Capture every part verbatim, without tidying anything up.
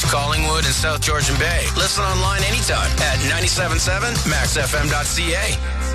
Collingwood and South Georgian Bay. Listen online anytime at ninety-seven point seven max f m dot c a.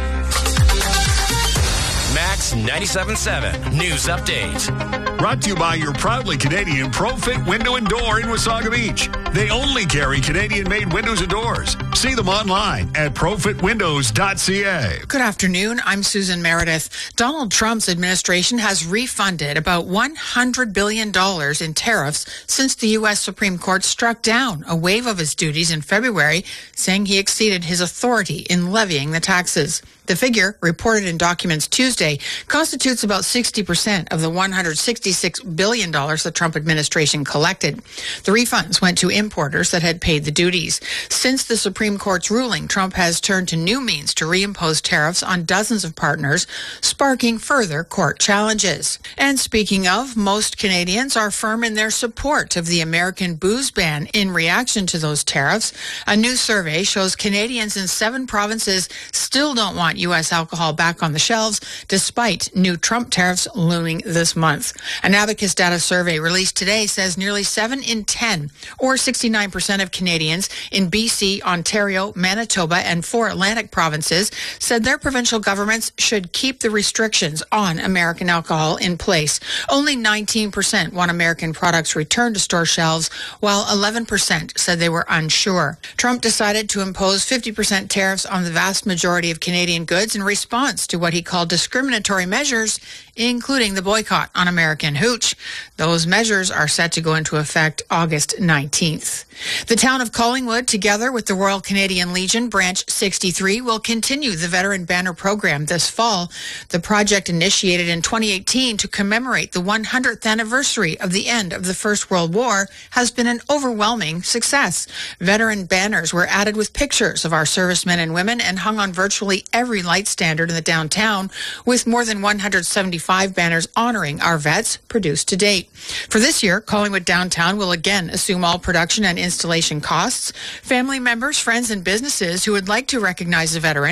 Max ninety-seven point seven News Update. Brought to you by your proudly Canadian ProFit Window and Door in Wasaga Beach. They only carry Canadian-made windows and doors. See them online at profit windows dot c a. Good afternoon. I'm Susan Meredith. Donald Trump's administration has refunded about one hundred billion dollars in tariffs since the U S Supreme Court struck down a waive of his duties in February, saying he exceeded his authority in levying the taxes. The figure, reported in documents Tuesday, constitutes about sixty percent of the one hundred sixty-six billion dollars the Trump administration collected. The refunds went to importers that had paid the duties. Since the Supreme Court's ruling, Trump has turned to new means to reimpose tariffs on dozens of partners, sparking further court challenges. And speaking of, most Canadians are firm in their support of the American booze ban in reaction to those tariffs. A new survey shows Canadians in seven provinces still don't want U S alcohol back on the shelves, despite new Trump tariffs looming this month. An Abacus data survey released today says nearly seven in ten, or sixty-nine percent of Canadians in B C, Ontario, Manitoba, and four Atlantic provinces said their provincial governments should keep the restrictions on American alcohol in place. Only nineteen percent want American products returned to store shelves, while eleven percent said they were unsure. Trump decided to impose fifty percent tariffs on the vast majority of Canadian goods in response to what he called discriminatory measures, including the boycott on American hooch. Those measures are set to go into effect August nineteenth. The town of Collingwood, together with the Royal Canadian Legion Branch sixty-three, will continue the Veteran Banner program this fall. The project, initiated in twenty eighteen to commemorate the one hundredth anniversary of the end of the First World War, has been an overwhelming success. Veteran banners were added with pictures of our servicemen and women and hung on virtually every light standard in the downtown, with more than one hundred seventy-five banners honoring our vets produced to date. For this year, Collingwood Downtown will again assume all production and installation costs. Family members, friends, and businesses who would like to recognize a veteran